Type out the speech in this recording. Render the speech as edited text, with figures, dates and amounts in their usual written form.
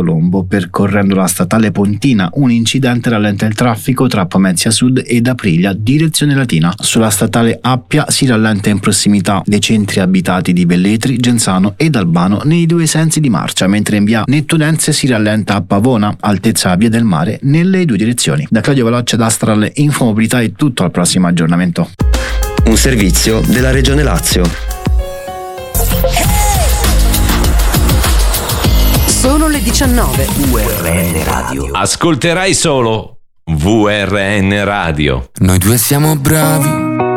Colombo. Percorrendo la statale Pontina, un incidente rallenta il traffico tra Pomezia Sud ed Aprilia, direzione Latina. Sulla statale Appia si rallenta in prossimità dei centri abitati di Velletri, Genzano ed Albano nei due sensi di marcia, mentre in via Nettunense si rallenta a Pavona, altezza Via del Mare, nelle due direzioni. Da Claudio Veloce da Astral Infomobilità è tutto, al prossimo aggiornamento. Un servizio della Regione Lazio. Sono le 19. VRN Radio. Ascolterai solo VRN Radio. Noi due siamo bravi